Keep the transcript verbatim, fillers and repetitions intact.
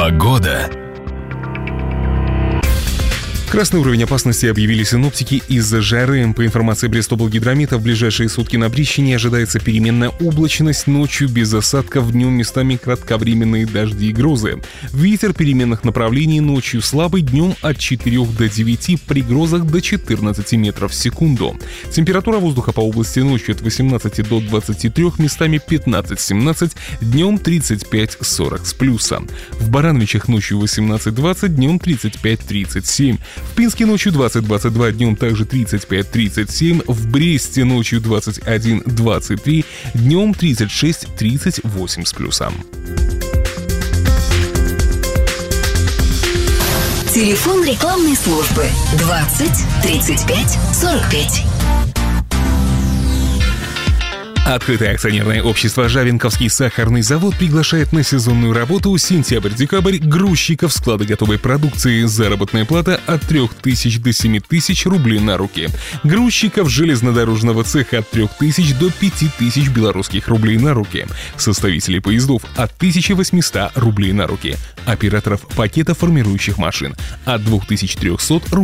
Погода. Красный уровень опасности объявили синоптики из-за жары. По информации Брестоблгидромета, в ближайшие сутки на Брещине ожидается переменная облачность, ночью без осадков, днем местами кратковременные дожди и грозы. Ветер переменных направлений, ночью слабый, днем от четырёх до девяти, при грозах до четырнадцати метров в секунду. Температура воздуха по области ночью от восемнадцати до двадцати трёх, местами пятнадцать-семнадцать, днем тридцать пять сорок с плюсом. В Барановичах ночью восемнадцать двадцать, днем тридцать пять тридцать семь. В Пинске ночью двадцать двадцать два, днем также тридцать пять тридцать семь, в Бресте ночью двадцать один двадцать три, днем тридцать шесть тридцать восемь с плюсом. Телефон рекламной службы двадцать тридцать пять сорок пять. Открытое акционерное общество «Жавенковский сахарный завод» приглашает на сезонную работу сентябрь-декабрь грузчиков склада готовой продукции. Заработная плата от трёх тысяч до семи тысяч рублей на руки. Грузчиков железнодорожного цеха от трёх тысяч до пяти тысяч белорусских рублей на руки. Составителей поездов от тысячи восьмисот рублей на руки. Операторов пакетоформирующих машин от двух тысяч трёхсот рублей